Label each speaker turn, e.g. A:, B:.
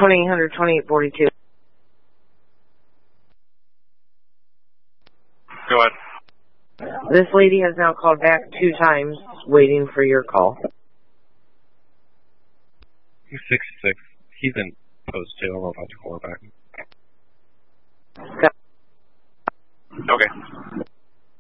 A: 2842.
B: Go ahead.
A: This lady has now called back 2 times, waiting for your call.
B: 66. He's in post 2. I'm about to call her back.
A: Got
B: Okay.